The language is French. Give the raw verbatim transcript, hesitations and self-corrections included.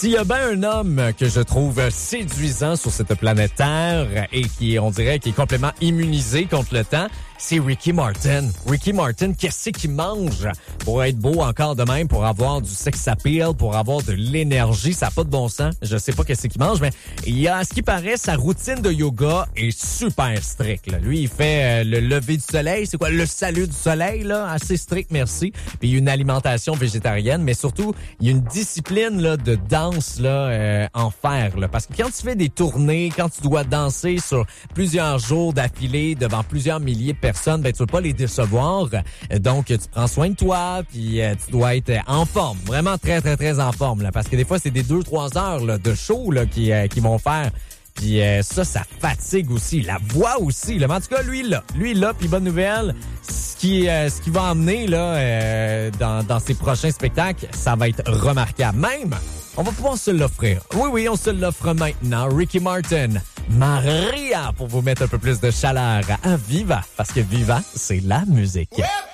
S'il y a bien un homme que je trouve séduisant sur cette planète Terre et qui, on dirait, qui est complètement immunisé contre le temps, c'est Ricky Martin. Ricky Martin, qu'est-ce qu'il mange pour être beau encore de même, pour avoir du sex appeal, pour avoir de l'énergie? Ça n'a pas de bon sens. Je sais pas qu'est-ce qu'il mange, mais il y a, à ce qui paraît, sa routine de yoga est super stricte. Là. Lui, il fait euh, le lever du soleil. C'est quoi? Le salut du soleil, là, assez strict, merci. Puis une alimentation végétarienne, mais surtout, il y a une discipline là, de danse là, euh, en fer. Là. Parce que quand tu fais des tournées, quand tu dois danser sur plusieurs jours d'affilée devant plusieurs milliers de personnes, ben tu veux pas les décevoir. Donc tu prends soin de toi, puis euh, tu dois être en forme, vraiment très très très en forme là, parce que des fois c'est des deux trois heures là, de show là qui euh, qui vont faire. Puis euh, ça ça fatigue aussi, la voix aussi. Là. Mais en tout cas lui là, lui là, puis bonne nouvelle, ce qui euh, ce qui va emmener là euh, dans dans ses prochains spectacles, ça va être remarquable. Même on va pouvoir se l'offrir. Oui, oui, on se l'offre maintenant. Ricky Martin, Maria, pour vous mettre un peu plus de chaleur à Viva. Parce que Viva, c'est la musique. Ouais.